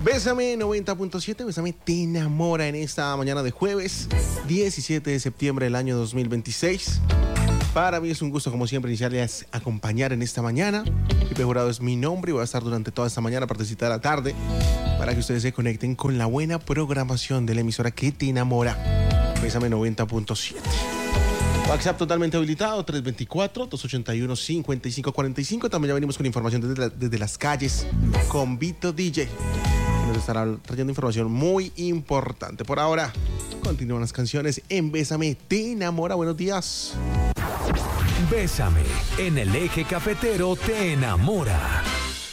Bésame 90.7, Bésame te enamora en esta mañana de jueves 17 de septiembre del año 2026. Para mí es un gusto como siempre iniciarles a acompañar en esta mañana. Pipe Jurado es mi nombre y voy a estar durante toda esta mañana, partecita de la tarde, para que ustedes se conecten con la buena programación de la emisora que te enamora. Bésame 90.7. WhatsApp totalmente habilitado, 324-281-5545. También ya venimos con información desde las calles con Vito DJ. Nos estará trayendo información muy importante. Por ahora, continúan las canciones en Bésame te enamora. Buenos días. Bésame en el eje cafetero te enamora.